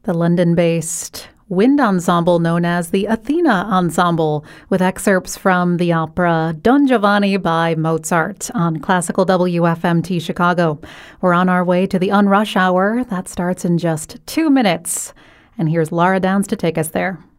The London-based wind ensemble known as the Athena Ensemble, with excerpts from the opera Don Giovanni by Mozart on Classical WFMT Chicago. We're on our way to the Unrush Hour. That starts in just 2 minutes. And here's Laura Downs to take us there.